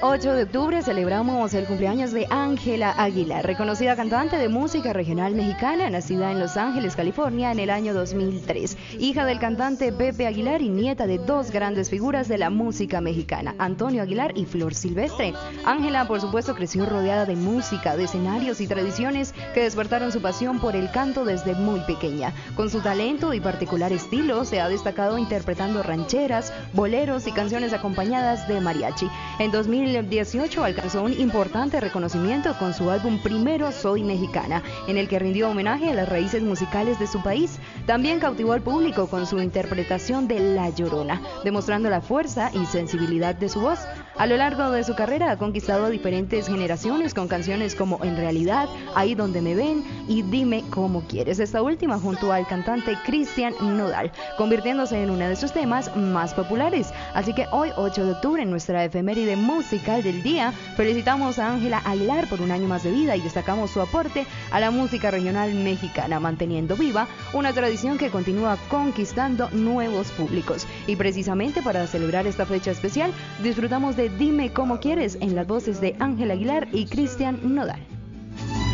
8 de octubre celebramos el cumpleaños de Ángela Aguilar, reconocida cantante de música regional mexicana, nacida en Los Ángeles, California, en el año 2003. Hija del cantante Pepe Aguilar y nieta de dos grandes figuras de la música mexicana, Antonio Aguilar y Flor Silvestre. Ángela, por supuesto, creció rodeada de música, de escenarios y tradiciones que despertaron su pasión por el canto desde muy pequeña. Con su talento y particular estilo, se ha destacado interpretando rancheras, boleros y canciones acompañadas de mariachi. En 2018 alcanzó un importante reconocimiento con su álbum Primero Soy Mexicana, en el que rindió homenaje a las raíces musicales de su país. También cautivó al público con su interpretación de La Llorona, demostrando la fuerza y sensibilidad de su voz. A lo largo de su carrera ha conquistado a diferentes generaciones con canciones como En Realidad, Ahí Donde Me Ven y Dime Cómo Quieres, esta última junto al cantante Cristian Nodal, convirtiéndose en uno de sus temas más populares. Así que hoy, 8 de octubre, en nuestra efeméride musical del día, felicitamos a Ángela Aguilar por un año más de vida y destacamos su aporte a la música regional mexicana, manteniendo viva una tradición que continúa conquistando nuevos públicos. Y precisamente para celebrar esta fecha especial, disfrutamos de Dime Cómo Quieres en las voces de Ángela Aguilar y Cristian Nodal.